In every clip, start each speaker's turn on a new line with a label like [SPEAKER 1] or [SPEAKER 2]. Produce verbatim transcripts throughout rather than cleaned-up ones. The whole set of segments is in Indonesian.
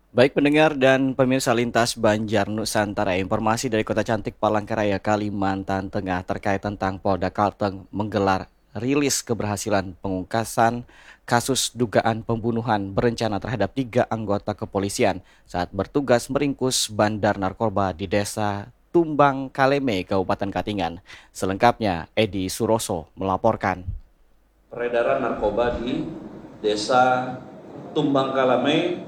[SPEAKER 1] Baik pendengar dan pemirsa lintas Banjar Nusantara, informasi dari Kota Cantik Palangkaraya, Kalimantan Tengah terkait tentang Polda Kalteng menggelar rilis keberhasilan pengungkasan kasus dugaan pembunuhan berencana terhadap tiga anggota kepolisian saat bertugas meringkus bandar narkoba di desa Tumbang Kaleme, Kabupaten Katingan. Selengkapnya, Edi Suroso melaporkan.
[SPEAKER 2] Peredaran narkoba di desa Tumbang Kalame,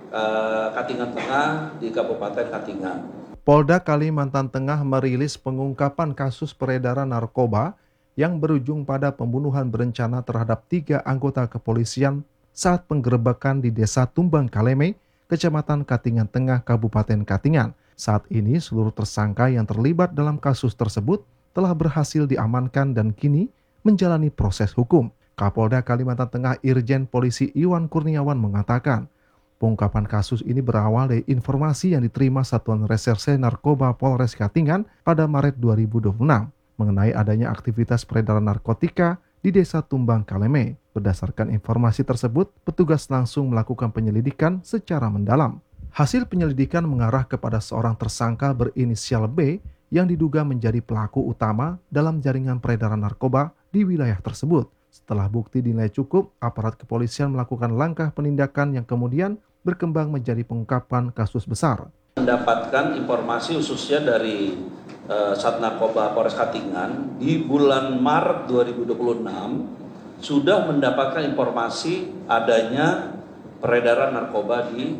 [SPEAKER 2] eh, Katingan Tengah di Kabupaten Katingan.
[SPEAKER 3] Polda Kalimantan Tengah merilis pengungkapan kasus peredaran narkoba yang berujung pada pembunuhan berencana terhadap tiga anggota kepolisian saat penggerebekan di desa Tumbang Kaleme, Kecamatan Katingan Tengah, Kabupaten Katingan. Saat ini seluruh tersangka yang terlibat dalam kasus tersebut telah berhasil diamankan dan kini menjalani proses hukum. Kapolda Kalimantan Tengah Irjen Polisi Iwan Kurniawan mengatakan, pengungkapan kasus ini berawal dari informasi yang diterima Satuan Reserse Narkoba Polres Katingan pada Maret dua ribu dua puluh enam mengenai adanya aktivitas peredaran narkotika di desa Tumbang Kaleme. Berdasarkan informasi tersebut, petugas langsung melakukan penyelidikan secara mendalam. Hasil penyelidikan mengarah kepada seorang tersangka berinisial B yang diduga menjadi pelaku utama dalam jaringan peredaran narkoba di wilayah tersebut. Setelah bukti dinilai cukup, aparat kepolisian melakukan langkah penindakan yang kemudian berkembang menjadi pengungkapan kasus besar.
[SPEAKER 2] Mendapatkan informasi khususnya dari eh, Sat Narkoba Polres Katingan di bulan Maret dua ribu dua puluh enam sudah mendapatkan informasi adanya peredaran narkoba di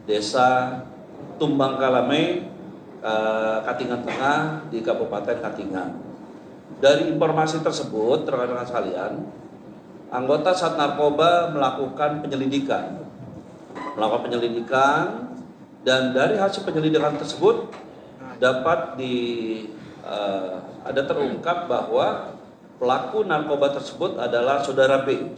[SPEAKER 2] desa Tumbang Kalame, eh, Katingan Tengah di Kabupaten Katingan. Dari informasi tersebut, rekan-rekan sekalian, anggota Sat Narkoba melakukan penyelidikan, melakukan penyelidikan, dan dari hasil penyelidikan tersebut dapat di uh, ada terungkap bahwa pelaku narkoba tersebut adalah saudara B.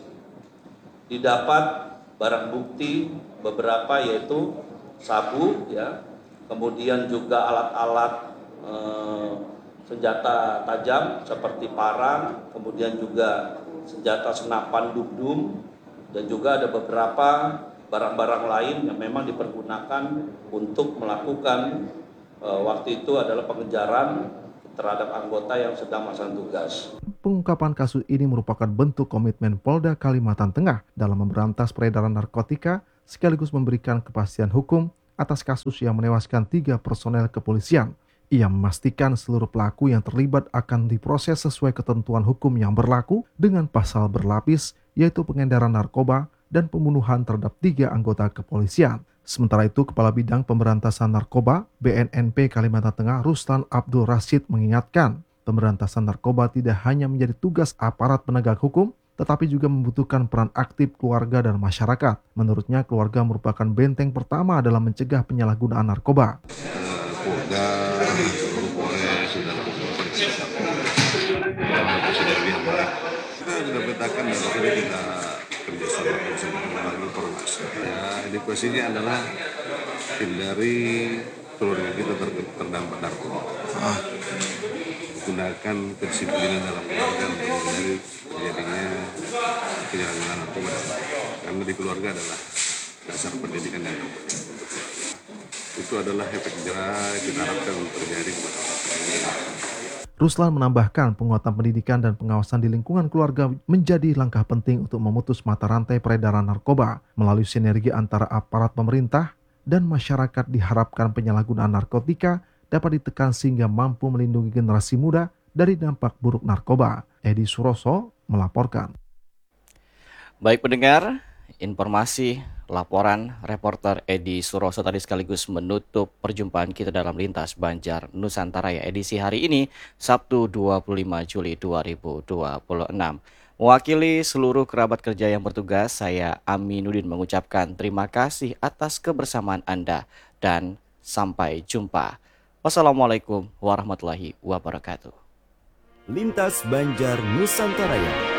[SPEAKER 2] Didapat barang bukti beberapa yaitu sabu, ya, kemudian juga alat-alat uh, senjata tajam seperti parang, kemudian juga senjata senapan dum-dum, dan juga ada beberapa barang-barang lain yang memang dipergunakan untuk melakukan e, waktu itu adalah pengejaran terhadap anggota yang sedang melaksanakan tugas.
[SPEAKER 3] Pengungkapan kasus ini merupakan bentuk komitmen Polda Kalimantan Tengah dalam memberantas peredaran narkotika sekaligus memberikan kepastian hukum atas kasus yang menewaskan tiga personel kepolisian. Ia memastikan seluruh pelaku yang terlibat akan diproses sesuai ketentuan hukum yang berlaku dengan pasal berlapis, yaitu pengedaran narkoba dan pembunuhan terhadap tiga anggota kepolisian. Sementara itu, Kepala Bidang Pemberantasan Narkoba B N N P Kalimantan Tengah Ruslan Abdul Rashid mengingatkan, pemberantasan narkoba tidak hanya menjadi tugas aparat penegak hukum, tetapi juga membutuhkan peran aktif keluarga dan masyarakat. Menurutnya, keluarga merupakan benteng pertama dalam mencegah penyalahgunaan narkoba.
[SPEAKER 4] Polda, seluruh Polres sudah lakukan dan itu sudah lihat baik. Kita sudah petakan dan sudah kita kerjasama bersama dengan informasi. Ya, edukasinya adalah hindari keluarga kita ter- terdampak narkoba. Ah. Gunakan kedisiplinan dalam keluarga untuk menghindari terjadinya penyalahgunaan narkoba. Karena di keluarga adalah dasar pendidikan yang terbaik. Itu adalah efek jerah kita harapkan terjadi kepada orang.
[SPEAKER 3] Ruslan menambahkan penguatan pendidikan dan pengawasan di lingkungan keluarga menjadi langkah penting untuk memutus mata rantai peredaran narkoba. Melalui sinergi antara aparat pemerintah dan masyarakat diharapkan penyalahgunaan narkotika dapat ditekan sehingga mampu melindungi generasi muda dari dampak buruk narkoba. Edi Suroso melaporkan.
[SPEAKER 1] Baik pendengar, informasi laporan reporter Edi Suroso tadi sekaligus menutup perjumpaan kita dalam Lintas Banjar Nusantara ya edisi hari ini, Sabtu dua puluh lima Juli dua ribu dua puluh enam. Mewakili seluruh kerabat kerja yang bertugas, saya Aminuddin mengucapkan terima kasih atas kebersamaan Anda dan sampai jumpa. Wassalamualaikum warahmatullahi wabarakatuh.
[SPEAKER 5] Lintas Banjar Nusantara.